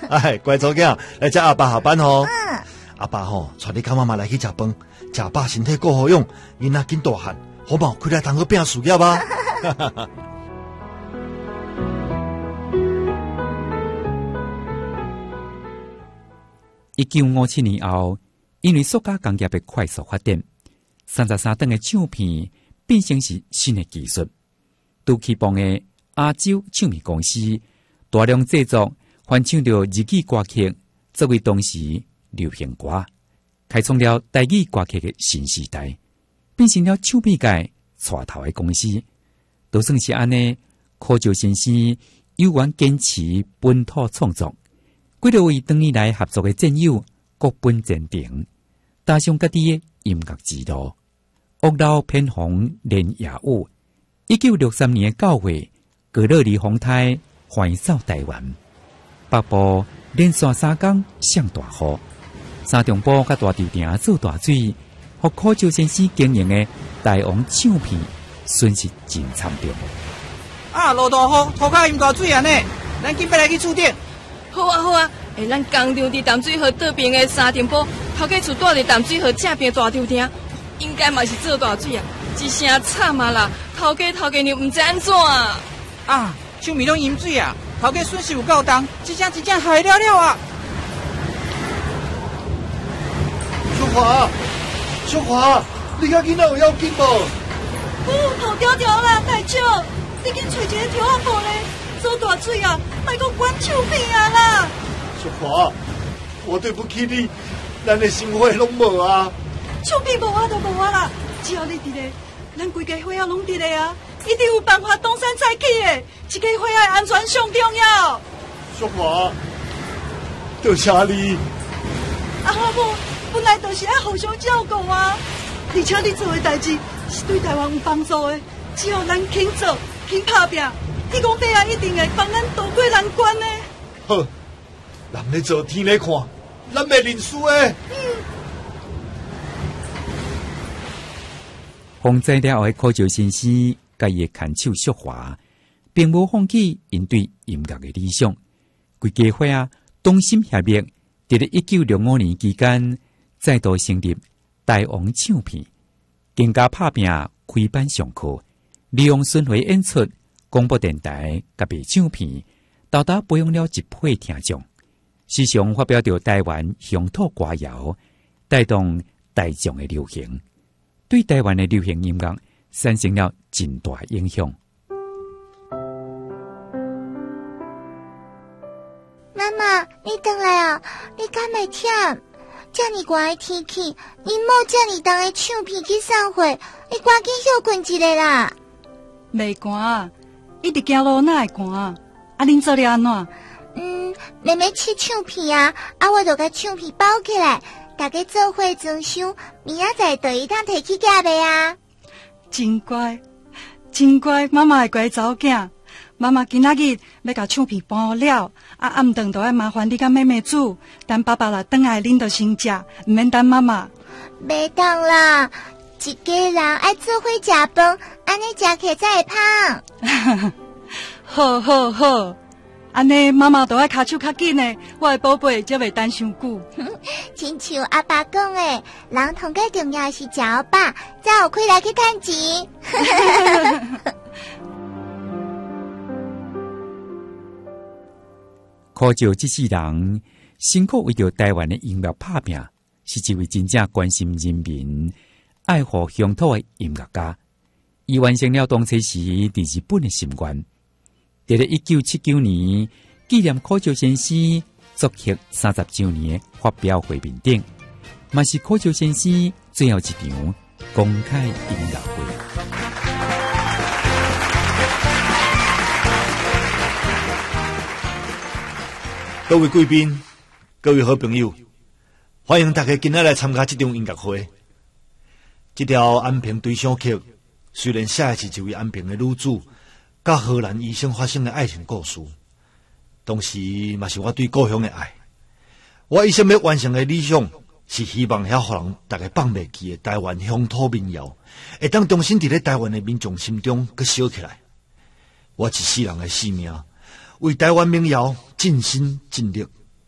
哎，乖祖囝，来接阿爸下班吼。阿爸吼，带你甲妈妈来去食饭，食饱身体够好用，囡仔紧大汉，好冇开来通去拼事业吧。 1957年后，因为塑胶工业的快速发展，33吨的唱片变成是新的技术。拄起帮的亚洲唱片公司大量制作翻唱着日语歌曲，作为当时流行歌，开创了台语歌曲的新时代，变成了唱片界带头的公司。就算是安尼，柯照先生有缘坚持本土创作。几多位当年来合作的战友各奔前程，踏上各地的音乐之路。屋漏偏逢连夜雨。1963年9月，格勒里洪台返走台湾，北部连续3天上大雨，三重埔甲大稻埕做大水，和柯照先生经营的大王唱片损失真惨重。 啊，落大雨，涂骹淹大水啊呢！咱紧要来去厝顶。 好啊好啊，咱工厂伫淡水河对面的三重埔，头家厝住伫淡水河正边大稻埕，应该嘛是做大水啊，一声惨啊啦！头家娘唔知安怎啊！ 啊，唱片拢淹水啊！头家损失有够重，一件害了了啊！ 小华，你甲囡仔有要紧无？ 头条条啦，大少，你紧找一个条仔布咧，做大水啊，莫阁关唱片啊啦！ 小华，我对不起你，咱的生活拢无啊。 唱片无啊就无啊啦，只要你伫咧，咱规家伙仔拢伫咧啊，一定有办法东山再起的。一家伙仔安全上重要。 小华，多谢你。 阿母本来就是爱互相照顾啊，而且你做的代志是对台湾有帮助的，只要咱肯做、肯打拼，你讲爸啊一定会帮咱渡过难关的。 好，人咧做天咧看，咱袂认输的。 风灾了后的柯照先生，甲伊的牵手淑华，并无放弃因对音乐的理想。规家伙啊，同心协力，伫咧1965年期间，再度成立大王唱片，更加拍拼开班上课，利用巡回演出、广播电台甲卖唱片，到达培养了一批听众。时常发表着台湾乡土歌谣，带动大众的流行。对台湾的流行音乐产生了真大影响。 妈妈，你回来啊！你敢袂忝？这么寒的天气，你某这么重的唱片去送货，你赶紧休困一下啦。 袂寒，一直行路哪会寒？啊，恁做了安怎？ 妹妹切唱片啊，我就甲唱片包起来。大家做伙装箱，明仔载就一趟摕去寄卖啊！ 真乖，真乖，妈妈的乖查某囝。妈妈今仔日要甲唱片搬好了，暗顿就要麻烦你甲妹妹煮，等爸爸啦转来恁就先食，唔免等妈妈。 袂当啦，一家人爱做伙食饭，安尼食起才会胖。 好好好。安尼妈妈都爱卡手较紧的，我的宝贝才袂等伤久。 亲像阿爸讲的，人同个重要是食饱，才有开来去趁钱。 柯照这世人辛苦为着台湾的音乐打拼，是一位真正关心人民、爱护乡土的音乐家。伊完成了当初时伫日本的心愿。在1979年，纪念柯照先生作曲30周年发表会面顶，嘛是柯照先生最后一场公开音乐会。 各位贵宾，各位好朋友，欢迎大家今仔来参加这场音乐会。这条安平追想曲，虽然写的是一位安平的女子甲荷兰医生发生的爱情故事，同时嘛是我对故乡的爱。我一生要完成的理想，是希望遐互人大家放袂记的台湾乡土民谣，会当重新伫咧台湾的民众心中佮烧起来。我一世人的使命，为台湾民谣尽心尽力。